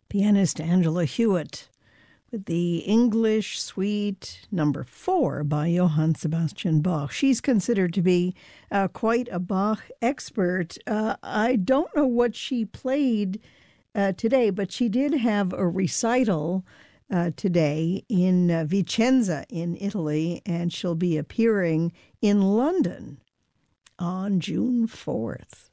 Pianist Angela Hewitt with the English Suite Number 4 by Johann Sebastian Bach. She's considered to be quite a Bach expert. I don't know what she played today, but she did have a recital today in Vicenza in Italy, and she'll be appearing in London on June 4th.